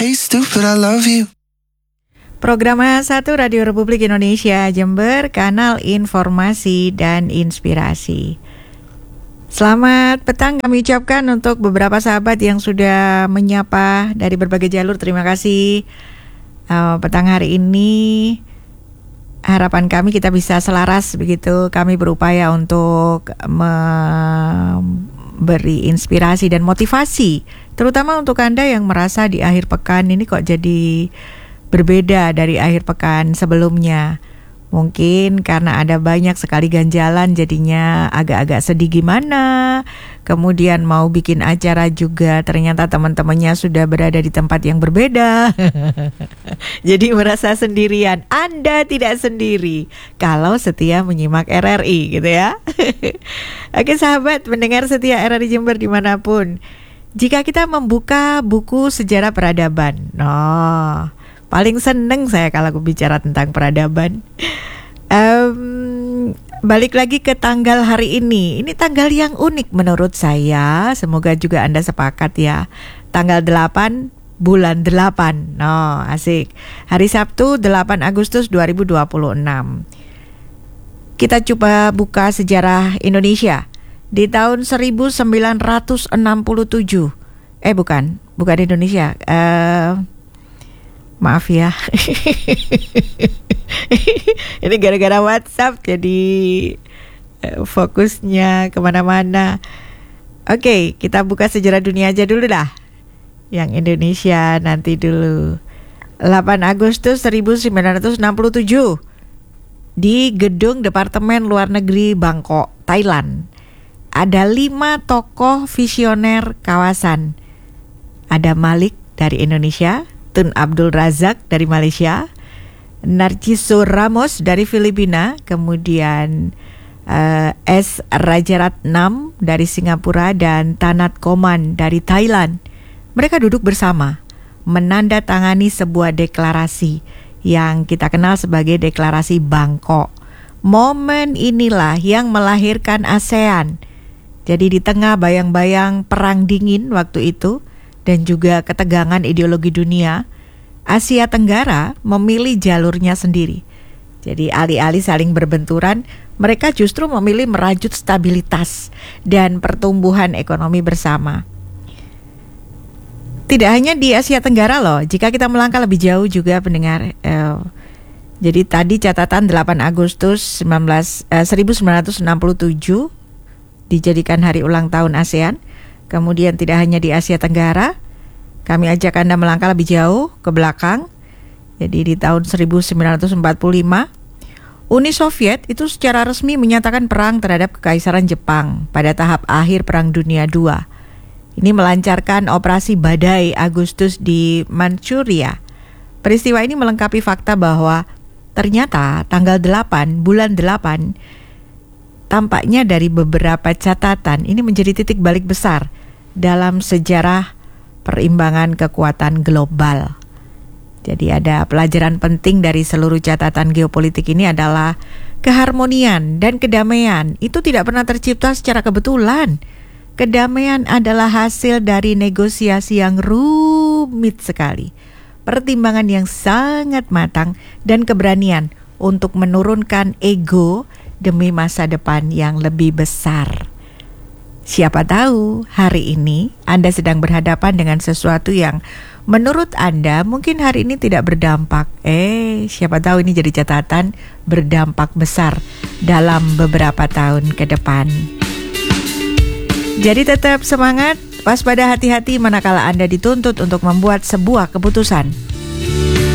Hey stupid, I love you. Program 1 Radio Republik Indonesia Jember, kanal informasi dan inspirasi. Selamat petang kami ucapkan untuk beberapa sahabat yang sudah menyapa dari berbagai jalur. Terima kasih. Petang hari ini harapan kami kita bisa selaras begitu. Kami berupaya untuk memberi inspirasi dan motivasi, terutama untuk Anda yang merasa di akhir pekan ini kok jadi berbeda dari akhir pekan sebelumnya. Mungkin karena ada banyak sekali ganjalan jadinya agak-agak sedih gimana. Kemudian mau bikin acara juga ternyata teman-temannya sudah berada di tempat yang berbeda. Jadi merasa sendirian. Anda tidak sendiri kalau setia menyimak RRI gitu ya. Oke sahabat mendengar setia RRI Jember dimanapun. Jika kita membuka buku sejarah peradaban, paling seneng saya kalau bicara tentang peradaban. Balik lagi ke tanggal hari ini. Ini tanggal yang unik menurut saya. Semoga juga Anda sepakat ya. Tanggal 8 bulan 8. Asik. Hari Sabtu 8 Agustus 2026. Kita coba buka sejarah Indonesia. Di tahun 1967. Bukan Indonesia. Maaf ya. Ini gara-gara WhatsApp jadi fokusnya kemana-mana. Oke, kita buka sejarah dunia aja dulu dah. Yang Indonesia nanti dulu. 8 Agustus 1967 di Gedung Departemen Luar Negeri Bangkok, Thailand. Ada 5 tokoh visioner kawasan. Ada Malik dari Indonesia, Tun Abdul Razak dari Malaysia, Narciso Ramos dari Filipina, kemudian S. Rajaratnam dari Singapura dan Tanat Koman dari Thailand. Mereka duduk bersama menandatangani sebuah deklarasi yang kita kenal sebagai Deklarasi Bangkok. Momen inilah yang melahirkan ASEAN. Jadi di tengah bayang-bayang perang dingin waktu itu dan juga ketegangan ideologi dunia, Asia Tenggara memilih jalurnya sendiri. Jadi alih-alih saling berbenturan, mereka justru memilih merajut stabilitas dan pertumbuhan ekonomi bersama. Tidak hanya di Asia Tenggara loh, jika kita melangkah lebih jauh juga pendengar. Jadi tadi catatan 8 Agustus 1967 dijadikan hari ulang tahun ASEAN. Kemudian tidak hanya di Asia Tenggara, kami ajak Anda melangkah lebih jauh ke belakang. Jadi di tahun 1945, Uni Soviet itu secara resmi menyatakan perang terhadap Kekaisaran Jepang pada tahap akhir Perang Dunia II. Ini melancarkan operasi Badai Agustus di Manchuria. Peristiwa ini melengkapi fakta bahwa ternyata tanggal 8, bulan 8, tampaknya dari beberapa catatan ini menjadi titik balik besar dalam sejarah perimbangan kekuatan global. Jadi ada pelajaran penting dari seluruh catatan geopolitik ini adalah keharmonian dan kedamaian itu tidak pernah tercipta secara kebetulan. Kedamaian adalah hasil dari negosiasi yang rumit sekali, pertimbangan yang sangat matang dan keberanian untuk menurunkan ego demi masa depan yang lebih besar. Siapa tahu hari ini Anda sedang berhadapan dengan sesuatu yang menurut Anda mungkin hari ini tidak berdampak. Siapa tahu ini jadi catatan berdampak besar dalam beberapa tahun ke depan. Jadi tetap semangat, waspada, hati-hati manakala Anda dituntut untuk membuat sebuah keputusan.